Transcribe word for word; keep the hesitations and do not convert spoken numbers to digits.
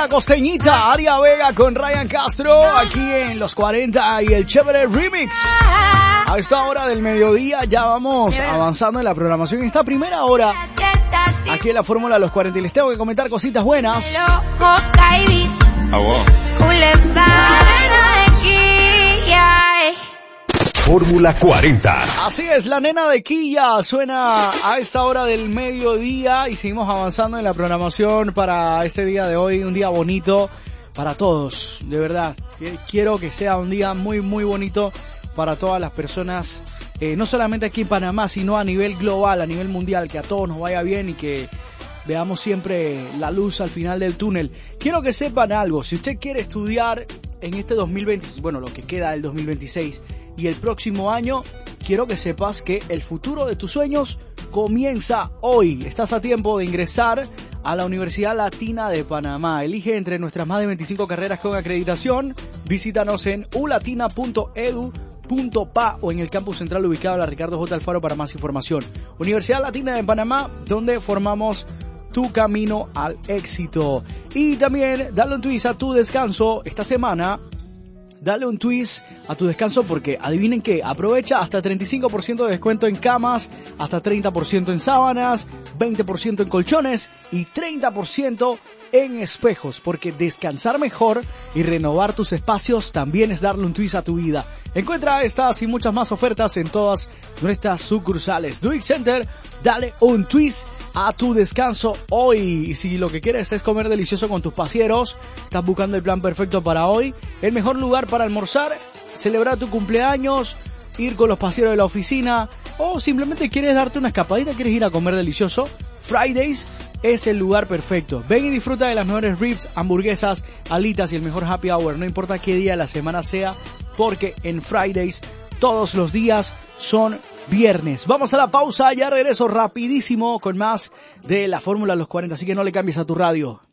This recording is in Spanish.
la costeñita Aria Vega con Ryan Castro aquí en los cuarenta y el chévere remix. A esta hora del mediodía ya vamos avanzando en la programación. En esta primera hora, aquí en la Fórmula de los cuarenta, y les tengo que comentar cositas buenas. Ah, wow. Fórmula cuarenta. Así es, la nena de Quilla suena a esta hora del mediodía y seguimos avanzando en la programación para este día de hoy, un día bonito para todos, de verdad. Quiero que sea un día muy muy bonito para todas las personas, eh, no solamente aquí en Panamá, sino a nivel global, a nivel mundial, que a todos nos vaya bien y que veamos siempre la luz al final del túnel. Quiero que sepan algo, si usted quiere estudiar en este dos mil veinte, bueno, lo que queda del dos mil veintiséis y el próximo año, quiero que sepas que el futuro de tus sueños comienza hoy. Estás a tiempo de ingresar a la Universidad Latina de Panamá. Elige entre nuestras más de veinticinco carreras con acreditación. Visítanos en u latina punto edu punto pa o en el campus central ubicado en la Ricardo J. Alfaro para más información. Universidad Latina de Panamá, donde formamos tu camino al éxito. Y también dale un twist a tu descanso esta semana. Dale un twist a tu descanso porque adivinen qué, aprovecha hasta treinta y cinco por ciento de descuento en camas, hasta treinta por ciento en sábanas, veinte por ciento en colchones y treinta por ciento en espejos, porque descansar mejor y renovar tus espacios también es darle un twist a tu vida. Encuentra estas y muchas más ofertas en todas nuestras sucursales. Duick Center, dale un twist a tu descanso hoy. Y si lo que quieres es comer delicioso con tus pasieros, estás buscando el plan perfecto para hoy, el mejor lugar para almorzar, celebrar tu cumpleaños, ir con los pasieros de la oficina, o simplemente quieres darte una escapadita, quieres ir a comer delicioso, Fridays es el lugar perfecto. Ven y disfruta de las mejores ribs, hamburguesas, alitas y el mejor happy hour, no importa qué día de la semana sea, porque en Fridays todos los días son viernes. Vamos a la pausa, ya regreso rapidísimo con más de la Fórmula de los cuarenta, así que no le cambies a tu radio.